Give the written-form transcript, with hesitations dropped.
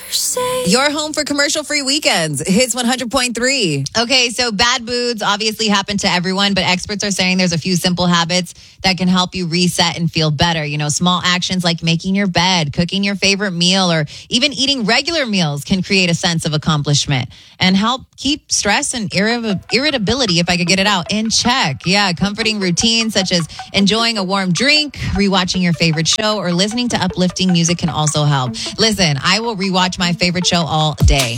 Your home for commercial-free weekends. Hits 100.3. Okay, so bad moods obviously happen to everyone, but experts are saying there's a few simple habits that can help you reset and feel better. You know, small actions like making your bed, cooking your favorite meal, or even eating regular meals can create a sense of accomplishment and help keep stress and irritability, if I could get it out, in check. Yeah, comforting routines such as enjoying a warm drink, rewatching your favorite show, or listening to uplifting music can also help. Listen, I will rewatch my favorite show all day.